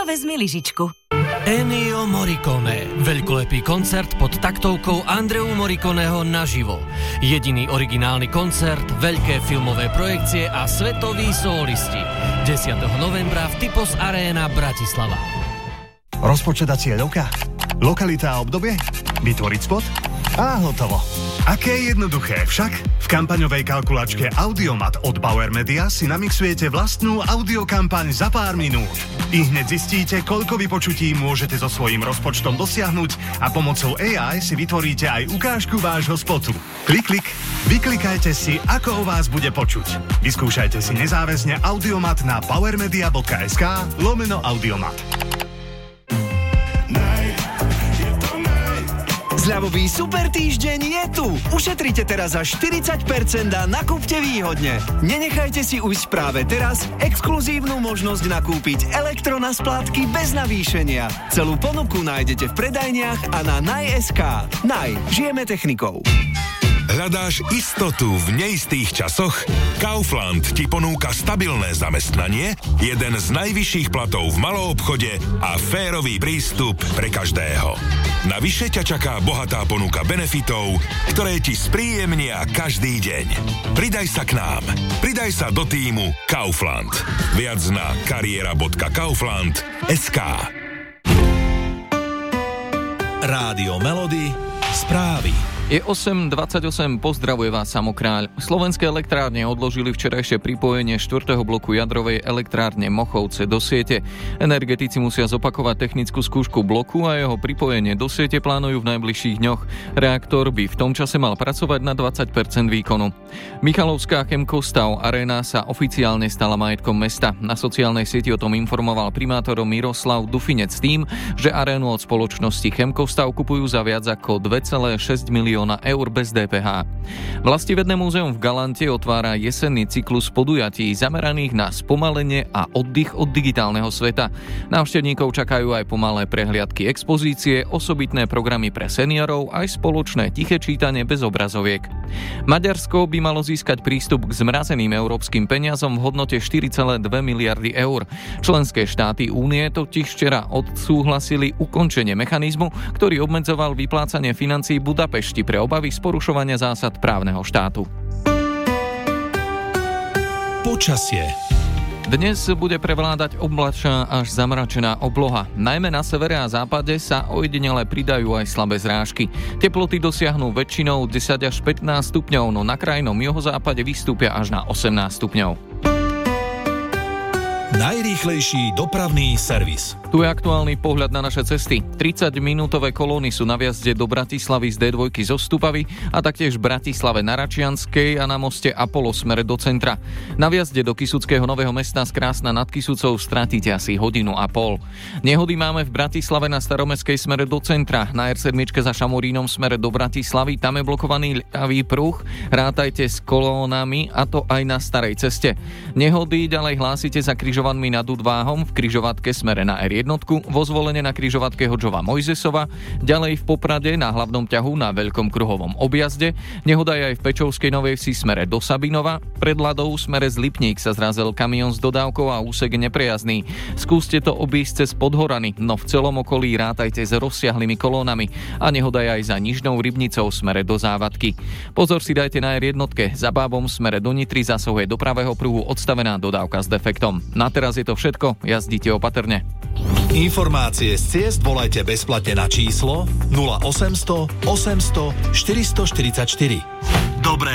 vezmi lyžičku. Ennio Morricone. Veľkolepý koncert pod taktovkou Andreu Morriconeho naživo. Jediný originálny koncert, veľké filmové projekcie a svetoví solisti. 10. novembra v Typos Arena Bratislava. Rozpočet a cieľovka? Lokalita a obdobie? Vytvoriť spot? A hotovo. Aké jednoduché však? V kampaňovej kalkulačke Audiomat od Bauer Media si namixujete vlastnú audiokampaň za pár minút. I hneď zistíte, koľko vypočutí môžete so svojím rozpočtom dosiahnuť a pomocou AI si vytvoríte aj ukážku vášho spotu. Klik, klik, vyklikajte si, ako o vás bude počuť. Vyskúšajte si nezáväzne Audiomat na powermedia.sk/Audiomat. Zľavový super týždeň je tu. Ušetrite teraz až 40% a nakúpte výhodne. Nenechajte si ujsť práve teraz exkluzívnu možnosť nakúpiť elektro na splátky bez navýšenia. Celú ponuku nájdete v predajniach a na Naj.sk. Naj, žijeme technikou. Hľadáš istotu v neistých časoch? Kaufland ti ponúka stabilné zamestnanie, jeden z najvyšších platov v maloobchode a férový prístup pre každého. Navyše ťa čaká bohatá ponuka benefitov, ktoré ti spríjemnia každý deň. Pridaj sa k nám. Pridaj sa do tímu Kaufland. Viac na kariera.kaufland.sk. Rádio Melody, správy. Je 8:28, pozdravuje vás Samokráľ. Slovenské elektrárne odložili včerajšie pripojenie 4. bloku jadrovej elektrárne Mochovce do siete. Energetici musia zopakovať technickú skúšku bloku a jeho pripojenie do siete plánujú v najbližších dňoch. Reaktor by v tom čase mal pracovať na 20% výkonu. Michalovská Chemkostav aréna sa oficiálne stala majetkom mesta. Na sociálnej sieti o tom informoval primátor Miroslav Dufinec s tým, že arénu od spoločnosti Chemkostav kupujú za viac ako 2,6 milióna eur bez DPH. Vlastivedné múzeum v Galante otvára jesenný cyklus podujatí zameraných na spomalenie a oddych od digitálneho sveta. Návštevníkov čakajú aj pomalé prehliadky expozície, osobitné programy pre seniorov aj spoločné tiché čítanie bez obrazoviek. Maďarsko by malo získať prístup k zmrazeným európskym peniazom v hodnote 4,2 miliardy eur. Členské štáty únie totiž včera odsúhlasili ukončenie mechanizmu, ktorý obmedzoval vyplácanie financií Budapešti pre obavy z porušovania zásad právneho štátu. Počasie. Dnes bude prevládať oblačná až zamračená obloha. Najmä na severe a západe sa ojedinele pridajú aj slabé zrážky. Teploty dosiahnu väčšinou 10 až 15 stupňov, no na krajnom juhozápade vystúpia až na 18 stupňov. Najrýchlejší dopravný servis. Tu je aktuálny pohľad na naše cesty. 30-minútové kolóny sú na vjazde do Bratislavy z D2 zo Stupavy a taktiež v Bratislave na Račianskej a na moste Apollo smere do centra. Na vjazde do Kysuckého Nového Mesta z Krásna nad Kysucou stratíte asi hodinu a pol. Nehody máme v Bratislave na Staromestskej smere do centra. Na R7 za Šamorínom smere do Bratislavy, tam je blokovaný ľavý pruh. Rátajte s kolónami, a to aj na starej ceste. Nehody ďalej hlásite za križovanmi nad Udváhom v križovatke smere na R1, vo Zvolene na križovatke Hodžova Mojzesova, ďalej v Poprade na hlavnom ťahu na Veľkom kruhovom objazde, nehoda je aj v Pečovskej Novej Vsi smere do Sabinova, pred Ladou smere z Lipník sa zrazil kamión s dodávkou a úsek neprejazný. Skúste to obísť cez Podhorany, no v celom okolí rátajte s rozsiahlými kolónami a nehoda je aj za Nižnou Rybnicou smere do Závadky. Pozor si dajte na R1, za Bábom smere do Nitry zasahuje do pravého pruhu odstavená dodávka s defektom. Na teraz je to všetko, jazdite opatrne. Informácie z ciest volajte bezplatne na číslo 0800 800 444. Dobré